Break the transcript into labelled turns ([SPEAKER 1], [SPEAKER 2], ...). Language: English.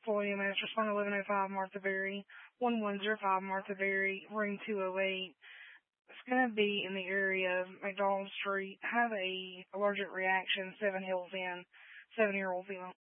[SPEAKER 1] full EMS, respond 1105 Martha Berry, 1105 Martha Berry, room 208. It's going to be in the area of McDonald Street. Have a allergic reaction, 7 Hills Inn, 7-year-old